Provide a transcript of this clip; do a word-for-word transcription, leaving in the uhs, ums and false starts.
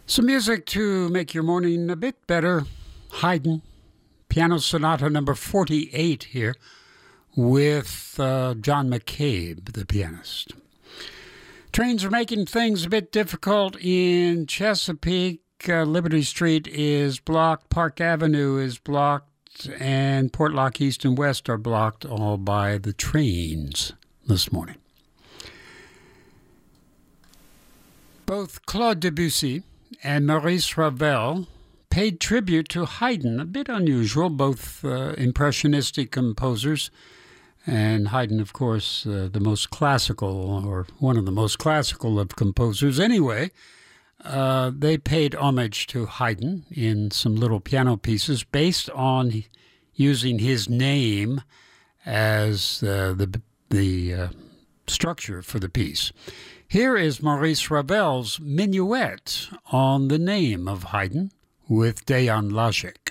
Some music to make your morning a bit better. Haydn, Piano Sonata number forty-eight here with uh, John McCabe, the pianist. Trains are making things a bit difficult in Chesapeake. Uh, Liberty Street is blocked, Park Avenue is blocked, and Portlock East and West are blocked all by the trains this morning. Both Claude Debussy and Maurice Ravel paid tribute to Haydn, a bit unusual, both uh, impressionistic composers, and Haydn, of course, uh, the most classical, or one of the most classical of composers anyway. Uh, they paid homage to Haydn in some little piano pieces based on using his name as uh, the, the uh, structure for the piece. Here is Maurice Ravel's Minuet on the name of Haydn with Dejan Lazic.